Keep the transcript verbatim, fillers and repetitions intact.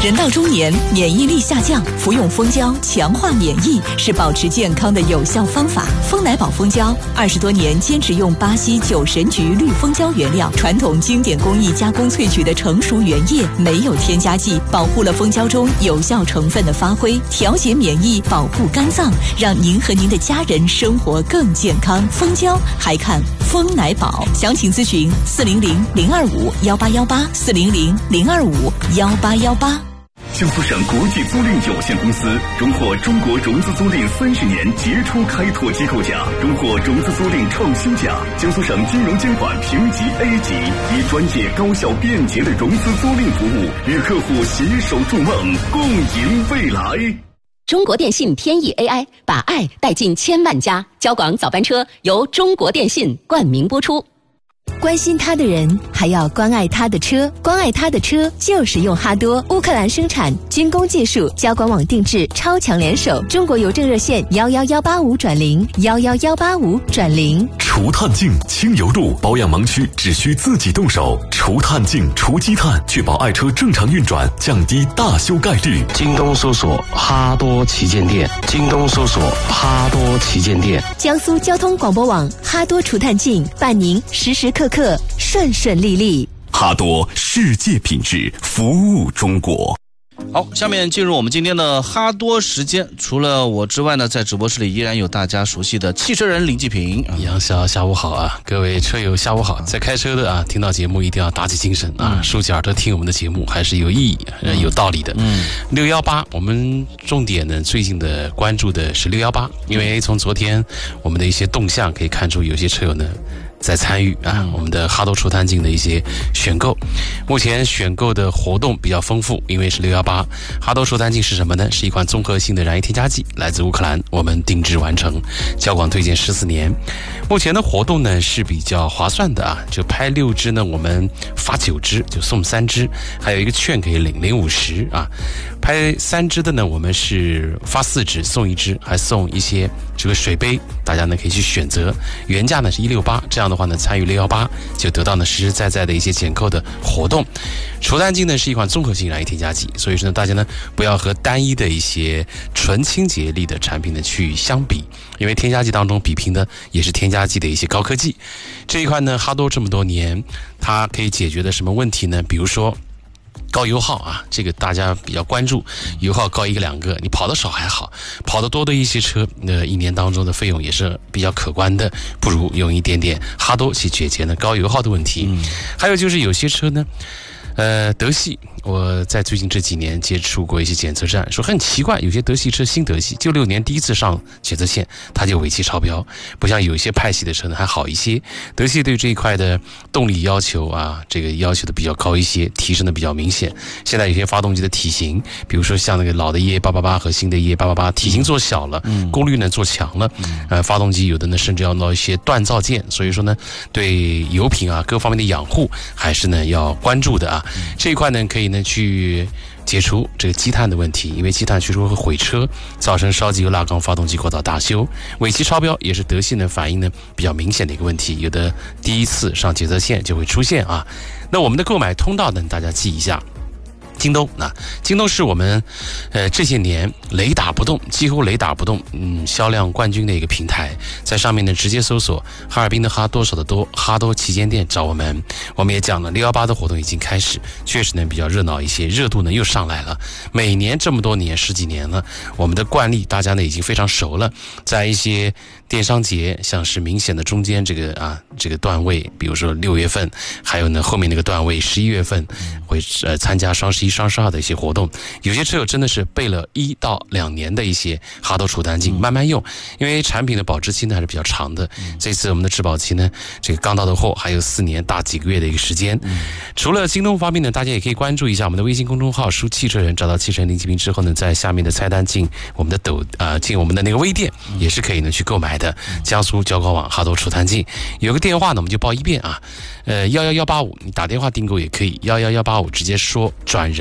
人到中年，免疫力下降，服用蜂胶强化免疫是保持健康的有效方法。蜂奶宝蜂胶二十多年坚持用巴西九神菊绿蜂胶原料，传统经典工艺加工萃取的成熟原液，没有添加剂，保护了蜂胶中有效成分的发挥，调节免疫，保护肝脏，让您和您的家人生活更健康。蜂胶还看蜂奶宝，详情咨询四零零零二五幺八幺八四零零零二五幺八幺八。 江苏省国际租赁有限公司荣获中国融资租赁三十年杰出开拓机构奖，荣获融资租赁创新奖。江苏省金融监管评级 A 级，以专业、高效、便捷的融资租赁服务，与客户携手筑梦，共赢未来。 中国电信天翼 A I 把爱带进千万家，交广早班车由中国电信冠名播出。 关心他的人，还要关爱他的车。关爱他的车，就是用哈多。乌克兰生产，军工技术，交管网定制，超强联手。中国邮政热线幺幺幺八五转零幺幺幺八五转零。 除碳净轻油路，保养盲区只需自己动手。除碳净除积碳，确保爱车正常运转，降低大修概率。 京东搜索哈多旗舰店，京东搜索哈多旗舰店。 江苏交通广播网哈多除碳净，伴您时时刻刻顺顺利利。 哈多世界品质，服务中国。 好，下面进入我们今天的哈多时间。除了我之外呢，在直播室里依然有大家熟悉的汽车人林继平。 杨晓，下午好啊！各位车友下午好。在开车的啊，听到节目一定要打起精神啊，竖起耳朵听我们的节目，还是有意义、嗯、有道理的。嗯，六幺八，我们重点呢最近的关注的是六幺八，因为从昨天我们的一些动向可以看出，有些车友呢在参与啊，我们的哈多除碳净的一些选购。目前选购的活动比较丰富，因为是六幺八。哈多除碳净是什么呢？是一款综合性的燃油添加剂，来自乌克兰，我们定制完成，交广推荐十四年。目前的活动呢是比较划算的啊，就拍六支呢，我们发九支，就送三支，还有一个券可以领领五十啊。拍三支的呢，我们是发四支送一支，还送一些这个水杯，大家呢可以去选择。原价呢是一六八，这样的话呢，参与六幺八就得到呢实实在在的一些减扣的活动。除碳净呢是一款综合性燃油添加剂，所以说呢，大家呢不要和单一的一些纯清洁力的产品呢去相比，因为添加剂当中比拼的也是添加剂的一些高科技。这一块呢，哈多这么多年，它可以解决的什么问题呢？比如说高油耗啊，这个大家比较关注，油耗高一个两个，你跑得少还好，跑得多的一些车，呃，一年当中的费用也是比较可观的，不如用一点点哈多去解决呢高油耗的问题。嗯、还有就是有些车呢，呃，德系，我在最近这几年接触过一些检测站，说很奇怪，有些德系车新德系，就六年第一次上检测线，它就尾气超标，不像有一些派系的车呢还好一些。德系对这一块的动力要求啊，这个要求的比较高一些，提升的比较明显。现在有些发动机的体型，比如说像那个老的 E A 八八八 和新的 E A 八八八，体型做小了，嗯、功率呢做强了，嗯、呃，发动机有的呢甚至要闹一些锻造件，所以说呢，对油品啊各方面的养护还是呢要关注的啊。这一块呢可以呢去解除这个积碳的问题，因为积碳确实会毁车，造成烧机油、蜡缸、发动机过早大修。尾气超标也是德系呢反应呢比较明显的一个问题，有的第一次上检测线就会出现啊。那我们的购买通道呢，大家记一下。京东啊，京东是我们呃这些年雷打不动，几乎雷打不动，嗯，销量冠军的一个平台。在上面呢，直接搜索哈尔滨的哈，多少的多，哈多旗舰店找我们。我们也讲了，六幺八的活动已经开始，确实呢比较热闹一些，热度呢又上来了。每年这么多年，十几年了，我们的惯例大家呢已经非常熟了。在一些电商节，像是明显的中间这个啊这个段位，比如说六月份，还有呢后面那个段位十一月份会呃参加双十一、双十二的一些活动。有些车友真的是备了一到两年的一些哈多除碳净，慢慢用，因为产品的保质期呢还是比较长的。这次我们的质保期呢，这个刚到的货还有四年大几个月的一个时间。除了京东方面呢，大家也可以关注一下我们的微信公众号，输汽车人，找到汽车人林继平之后呢，在下面的菜单进我们的抖啊、呃、进我们的那个微店，也是可以呢去购买的。江苏交广网哈多除碳净有个电话呢，我们就报一遍啊，呃幺幺幺八五，你打电话订购也可以，幺幺幺八五直接说转人。